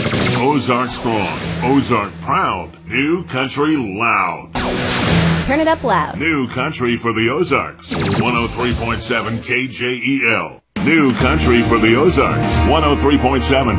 Ozark strong, Ozark proud, New Country loud. Turn it up loud. New Country for the Ozarks, 103.7 KJEL. New Country for the Ozarks, 103.7